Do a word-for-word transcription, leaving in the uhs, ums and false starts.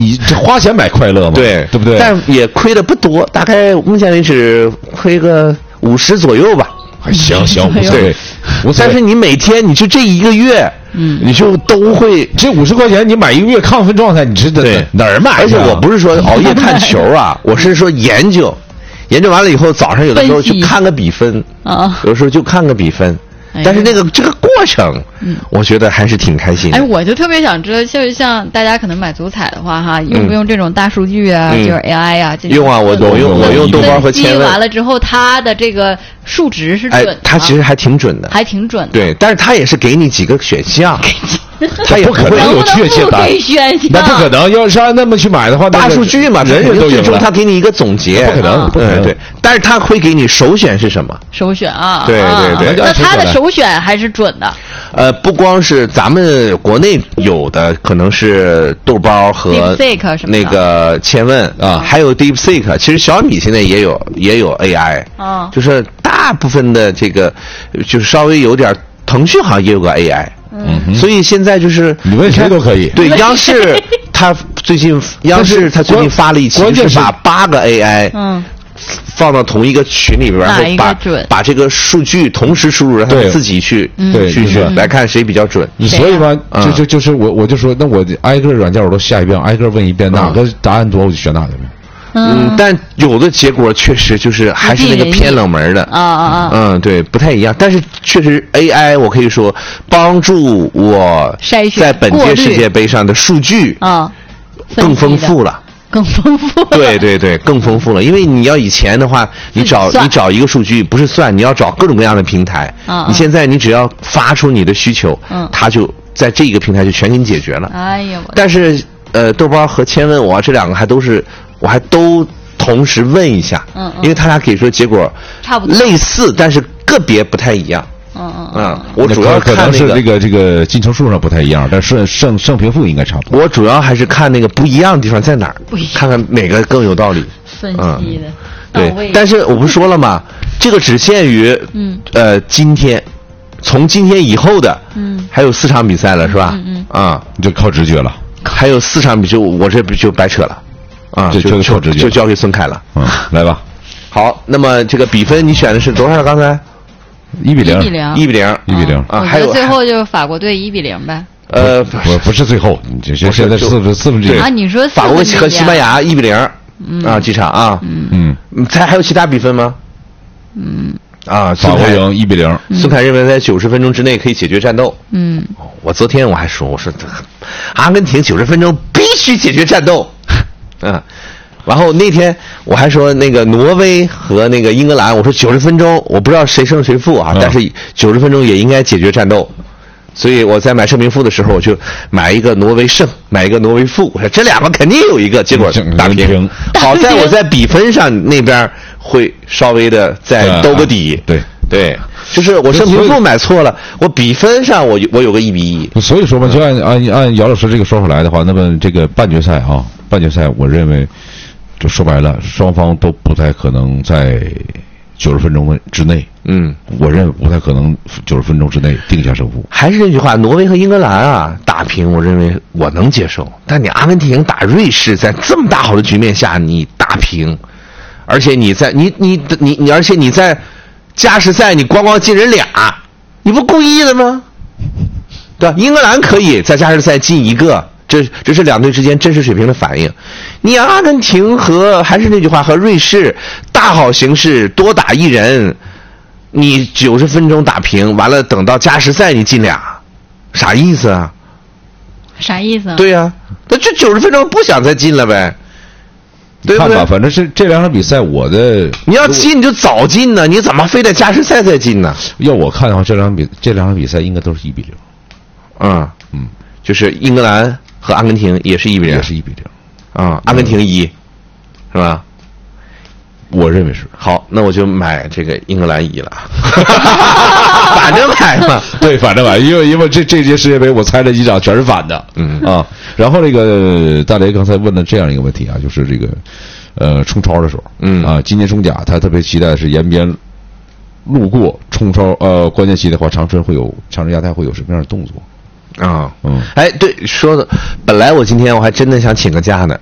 你这花钱买快乐嘛， 对对不对？ 但也亏的不多，大概目前为止亏个五十左右吧。 还行行，无所谓，无所谓。 但是你每天你就这一个月，嗯，你就都会这五十块钱，你买一个月亢奋状态，你知道哪儿买？ 而且我不是说熬夜看球啊，我是说研究，研究完了以后，早上有的时候就看个比分啊，有时候就看个比分。但是那个这个过程，嗯，我觉得还是挺开心的。 哎，我就特别想知道，就是像大家可能买足彩的话，哈，用不用这种大数据啊，嗯、就是 A I 啊？ 用啊，我我用我用豆包和千问。 完了之后，它的这个数值是准的、 哎，它其实还挺准的， 还挺准的。 对，但是它也是给你几个选项。 他也不可能有确切答案，那不可能。要是按那么去买的话， 大数据嘛， 人人都有。 最终他给你一个总结， 不可能，不可能。 对，但是他会给你首选是什么？ 首选啊， 对对对。 那他的首选还是准的。 呃，不光是咱们国内有的，可能是豆包和那个千问啊，还有 DeepSeek。其实小米现在也有也有 A I， 啊，就是大部分的这个就是稍微有点，腾讯好像也有个 A I。嗯，所以现在就是你问谁都可以。 对，央视他最近央视他最近发了一期，是把八个 A I 嗯放到同一个群里边，然后把把这个数据同时输入，让他们自己去去去来看谁比较准。 你所以吧，就就就是我我就说，那我挨个软件我都下一遍，挨个问一遍，哪个答案多我就选哪个呗。 嗯，但有的结果确实就是还是那个偏冷门的啊啊啊！ 嗯，对，不太一样。但是确实 A I 我可以说帮助我在本届世界杯上的数据啊更丰富了， 更丰富。 对对对，更丰富了。因为你要以前的话，你找你找一个数据不是算，你要找各种各样的平台。啊，你现在你只要发出你的需求，嗯，它就在这个平台就全给你解决了。 哎呀， 但是呃，豆包和千问我这两个还都是。我还都同时问一下，嗯，嗯因为他俩给出的结果差不多类似，但是个别不太一样。 嗯嗯嗯，我主要看、那个、 可能是这个这个进程数上不太一样，但是胜胜平负应该差不多。 我主要还是看那个不一样的地方在哪儿，看看哪个更有道理。 分析的， 嗯、对。但是我不是说了吗？这个只限于嗯呃今天，从今天以后的嗯还有四场比赛了是吧？嗯嗯啊， 你就靠直觉了。 还有四场比就我这不就白扯了。啊，就就就就交给孙凯了。 嗯，来吧。 好，那么这个比分你选的是多少？刚才一比零， 一比零， 一比零， 一比零啊。 还有最后就法国队一比零呗。 呃， 不不是最后，你这现在四分四分之一啊。你说法国和西班牙一比零啊，几场啊？嗯嗯，猜还有其他比分吗？ 嗯啊， 法国赢一比零。 孙凯认为在九十分钟之内可以解决战斗。 嗯， 我昨天我还说，我说阿根廷九十分钟必须解决战斗。嗯，然后那天我还说那个挪威和那个英格兰，我说九十分钟我不知道谁胜谁负啊，嗯、但是九十分钟也应该解决战斗，所以我在买胜平负的时候，我就买一个挪威胜，买一个挪威负，我说这两个肯定有一个，结果打平。好在我在比分上那边会稍微的再兜个底， 嗯、对对。就是我胜平负买错了，我比分上我我有个一比一。 所以说嘛，就按按按姚老师这个说法来的话，那么这个半决赛啊。半决赛，我认为，就说白了，双方都不太可能在九十分钟之内。嗯，我认为不太可能九十分钟之内定下胜负。 还是那句话，挪威和英格兰啊打平，我认为我能接受。但你阿根廷打瑞士，在这么大好的局面下你打平，而且你在你你你你，而且你在加时赛你光光进人俩，你不故意的吗？对吧？英格兰可以在加时赛进一个。这这是两队之间真实水平的反应。你阿根廷和还是那句话，和瑞士大好形势，多打一人，你九十分钟打平，完了等到加时赛你进俩，啥意思啊？ 啥意思啊？ 对呀、啊，那这九十分钟不想再进了呗，对不对？ 看吧，反正是这两场比赛，我的你要进你就早进呢，你怎么非得加时赛再进呢？ 要我看的话，这两场比这两场比赛应该都是一比零。 嗯嗯，就是英格兰。和阿根廷也是一比零， 也是一比零， 啊，阿根廷一，是吧？ 我认为是。 好，那我就买这个英格兰一了，反正买嘛。 对，反正买，因为因为这这届世界杯我猜了几场全是反的，嗯啊。然后那个大雷刚才问的这样一个问题啊，就是这个呃冲超的时候，嗯啊，今年中甲他特别期待是延边路过冲超呃关键期的话，长春会有长春亚泰会有什么样的动作？ 啊，嗯，哎，对，说的，本来我今天我还真的想请个假呢，